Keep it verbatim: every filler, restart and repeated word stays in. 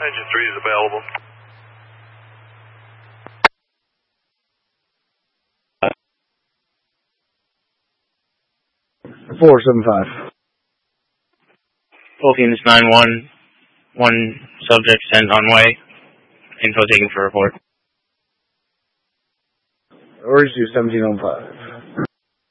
Engine three is available. four seven five. Philippines nine one, one subject sent on way. Info taken for report. Orange two seventeen on five.